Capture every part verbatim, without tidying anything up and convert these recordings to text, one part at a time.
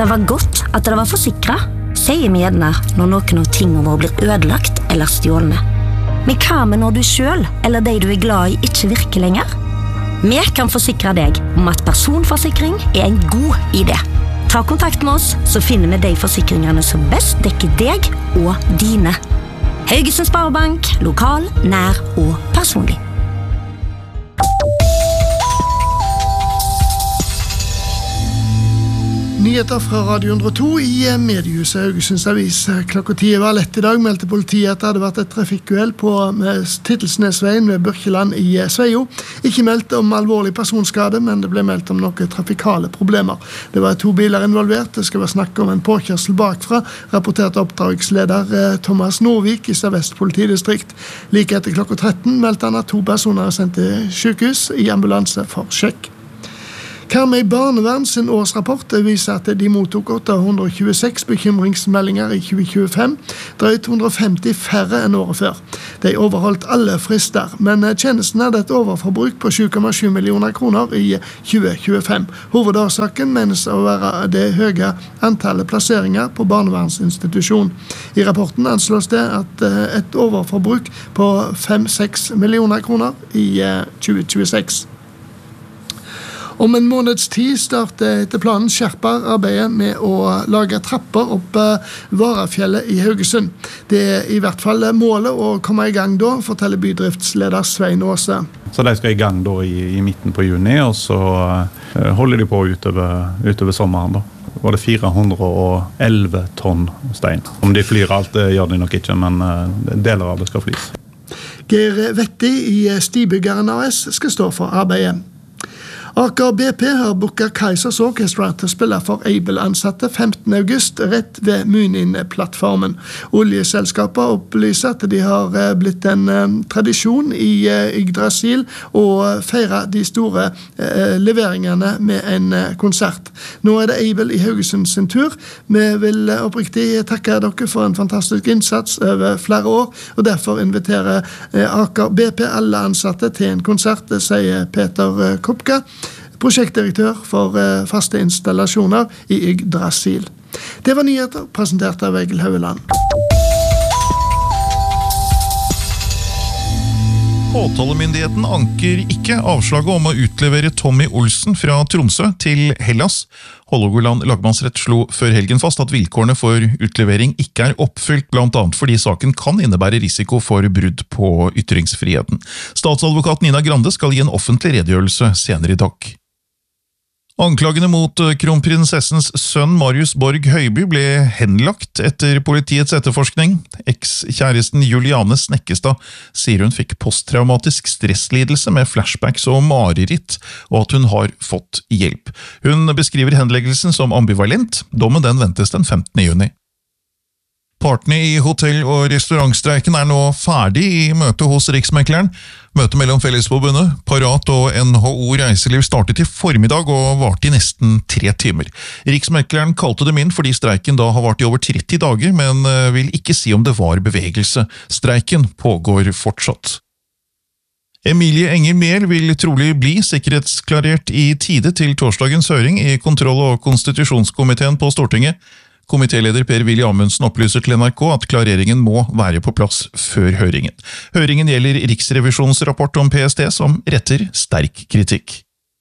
Det var godt at det var forsikret, sier vi gjerne når noen av tingene våre blir ødelagt eller stjålne. Men hva med når du selv, eller de du er glad i, ikke virker lenger? Vi kan forsikre deg om at personforsikring er en god idé. Ta kontakt med oss, så finner vi de forsikringene som best dekker deg og dine. Haugesund Sparebank, lokal, nær og personlig. Nyheter fra Radio hundre og to i mediehuset Haugesunds Avis. Klokka ti var lett i dag, meldte politiet at det hadde vært et trafikkuhell på Tittelsnesveien ved Børkeland i Sveio. Ikke meldt om alvorlig personskade, men det ble meldt om noen trafikale problemer. Det var to biler involvert. Det skal være snakk om en påkjørsel bakfra, rapporterte oppdragsleder Thomas Norvik i Sør-Vest politidistrikt. Like etter klokka tretten meldte han at to personer er sendt til sykehus i ambulanse for sjekk. Karmøy Barnevern sin årsrapport viser at de mottok åtte hundre og tjueseks bekymringsmeldinger i tjue tjuefem, drøyt hundre og femti færre enn året før. De overholdt alle frister, men tjenesten hadde et overforbruk på sju komma sju millioner kroner i tjue tjuefem. Hovedårsaken menes å være det høye antallet plasseringer på barnevernsinstitusjon. I rapporten anslås det at et overforbruk på fem til seks millioner kroner i tjue tjueseks. Om en måneds tid starter etter planen skjerper arbeidet med å lage trapper opp Varafjellet i Haugesund. Det er i hvert fall målet å komme i gang da, forteller bydriftsleder Svein Åse. Så de skal i gang da i, i midten på juni, og så uh, holder de på utover, utover sommeren da. Var det fire hundre og elleve tonn stein. Om de flyr alt, det gjør de nok ikke, men uh, deler av det skal flys. Geir Vetti i Stibyggeren A S skal stå for arbeidet. Aker B P har booket Kaizers Orchestra til å spille for Able-ansatte femtende august rett ved Munin-plattformen. Oljeselskapet opplyser at de har blitt en eh, tradisjon i eh, Yggdrasil å feire de store eh, leveringene med en eh, konsert. Nå er det Able i Haugesund sin tur. Vi vil oppriktig takke dere for en fantastisk innsats over flere år, og derfor inviterer eh, Aker B P alle ansatte til en konsert, sier Peter eh, Kopka, prosjektdirektør for eh, faste installasjoner i Yggdrasil. Det var nyheter presentert av Egil Haueland. Påtalemyndigheten anker ikke avslaget om å utlevere Tommy Olsen fra Tromsø til Hellas. Hålogaland lagmannsrett slo før helgen fast at vilkårene for utlevering ikke er oppfylt, blant annet fordi saken kan innebære risiko for brudd på ytringsfriheten. Statsadvokat Nina Grande skal gi en offentlig redegjørelse senere i dag. Anklagene mot kronprinsessens sønn Marius Borg Høiby ble henlagt etter politiets etterforskning. Eks-kjæresten Juliane Snekkestad sier hun fikk posttraumatisk stresslidelse med flashbacks og mareritt, og at hun har fått hjelp. Hun beskriver henleggelsen som ambivalent. Dommen den ventes den femtende juni. Partene i hotell- og restaurantstreiken er nå ferdig i møte hos Riksmekleren. Møtet mellom Fellesforbundet, Parat og N H O Reiseliv startet i formiddag og varte i nesten tre timer. Riksmekleren kalte dem inn fordi streiken da har vart i over tretti dager, men vil ikke si om det var bevegelse. Streiken pågår fortsatt. Emilie Enger Mehl vil trolig bli sikkerhetsklarert i tide til torsdagens høring i kontroll- og konstitusjonskomiteen på Stortinget. Komitéleder Per-Willy Amundsen opplyser til N R K at klareringen må være på plass før høringen. Høringen gjelder Riksrevisjonens rapport om P S T som retter sterk kritikk.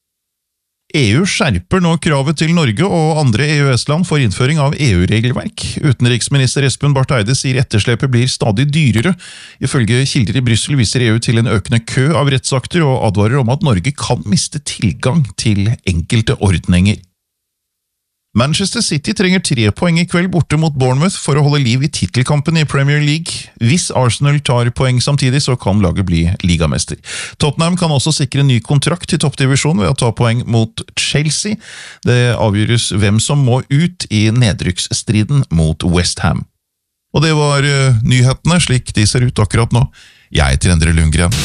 E U skjerper nå kravet til Norge og andre E U S-land for innføring av E U-regelverk. Utenriksminister Espen Barth Eide sier etterslepet blir stadig dyrere. Ifølge kilder i Brussel viser E U til en økende kø av rettsakter og advarer om at Norge kan miste tilgang til enkelte ordninger. Manchester City trenger tre poeng i kveld borte mot Bournemouth for å holde liv i titelkampen i Premier League. Hvis Arsenal tar poeng samtidig, så kan laget bli ligamester. Tottenham kan også sikre ny kontrakt i toppdivisjonen ved å ta poeng mot Chelsea. Det avgjøres hvem som må ut i nedrykksstriden mot West Ham. Og det var uh, nyhetene slik de ser ut akkurat nå. Jeg heter Endre Lundgren.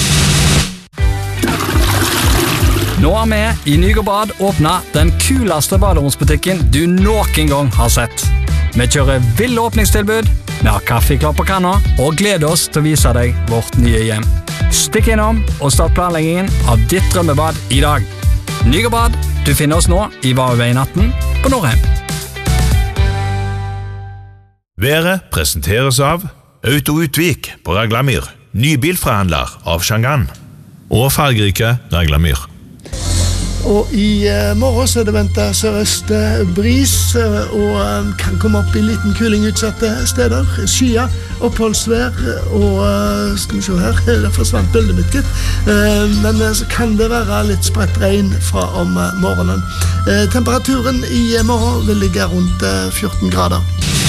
Nå har vi i Nygård åpnet den kuleste baderomsbutikken du noen gang har sett. Vi kjører ville åpningstilbud, vi har kaffeklart på kanna og gleder oss til å vise deg vårt nye hjem. Stikk innom og start planleggingen av ditt drømmebad i dag. Nygård, du finner oss nå i Vareveien atten på Norheim. Været presenteres av Auto Utvik på Raglamyr, nybilforhandler av Shangan, og fargerike Raglamyr. Og i uh, morgen så er det ventet sørøst uh, bris, uh, og uh, kan komme opp i liten kuling utsatte steder. Skya, oppholdsvær, og uh, skal vi se her, det forsvant bildet mitt gitt. Uh, men uh, så kan det være litt spredt regn fra om uh, morgenen. Uh, temperaturen i uh, morgen vil ligge rundt uh, fjorten grader.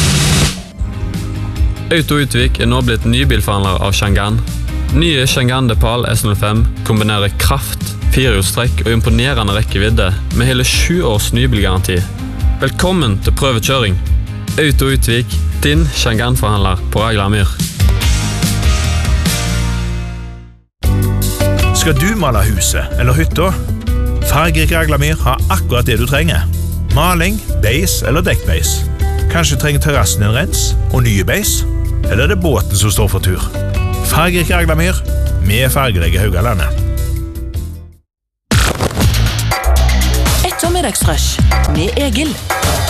Auto Utvik er nå blitt nybilforhandler av Shangan. Nye Shangan Depal S null fem kombinerer kraft, firehjulstrekk og imponerende rekkevidde med hele sju års nybilgaranti. Velkommen til prøvekjøring. Auto Utvik, din Shangan-forhandler på Raglamyr. Skal du male huset eller hytta? Fargerik Raglamyr har akkurat det du trenger. Maling, beis eller dekkbeis. Kanskje trenger terrassen en rens og nye beis? Eller er det båten som står for tur? Fargerik Raglamyr med fargerike Haugalandet. Ettermiddagsrush med Egil.